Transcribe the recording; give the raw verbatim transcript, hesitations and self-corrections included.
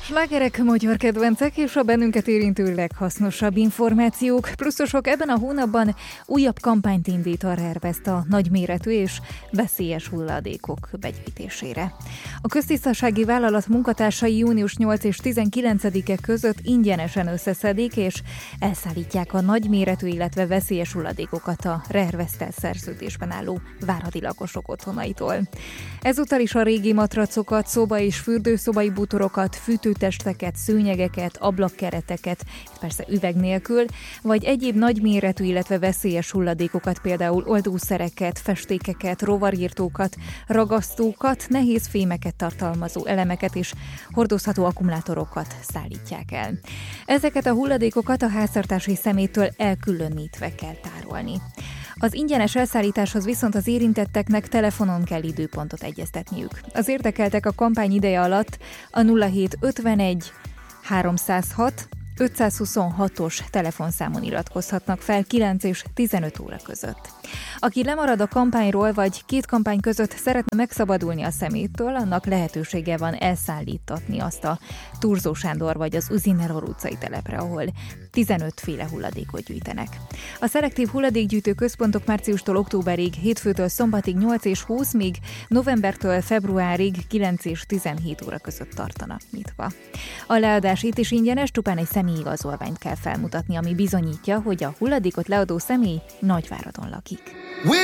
Slágerek, magyar kedvencek és a bennünket érintő leghasznosabb információk. Pluszosok ebben a hónapban újabb kampányt indít a RERVESZT a nagyméretű és veszélyes hulladékok begyűjtésére. A köztisztasági vállalat munkatársai június nyolcadika és tizenkilencedike között ingyenesen összeszedik és elszállítják a nagyméretű, illetve veszélyes hulladékokat a RERVESZT-tel szerződésben álló váradi lakosok otthonaitól. Ezúttal is a régi matracokat, szoba- és fürdőszobai bútorokat, fűtőtesteket, szőnyegeket, ablakkereteket, persze üveg nélkül, vagy egyéb nagyméretű, illetve veszélyes hulladékokat, például oldószereket, festékeket, rovarírtókat, ragasztókat, nehéz fémeket tartalmazó elemeket és hordozható akkumulátorokat szállítják el. Ezeket a hulladékokat a háztartási szeméttől elkülönítve kell tárolni. Az ingyenes elszállításhoz viszont az érintetteknek telefonon kell időpontot egyeztetniük. Az érdekeltek a kampány ideje alatt a nulla hét ötvenegy háromszázhat ötszázhuszonhatos telefonszámon iratkozhatnak fel kilenc és tizenöt óra között. Aki lemarad a kampányról, vagy két kampány között szeretne megszabadulni a szeméttől, annak lehetősége van elszállítatni azt a Thurzó Sándor vagy az Uzineror utcai telepre, ahol tizenöt féle hulladékot gyűjtenek. A szelektív hulladékgyűjtő központok márciustól októberig, hétfőtől szombatig nyolc és húsz, míg novembertől februárig kilenc és tizenhét óra között tartanak nyitva. A leadás itt is ingyenes, csupán egy személyigazolványt kell felmutatni, ami bizonyítja, hogy a hulladékot leadó személy Nagyváradon lakik.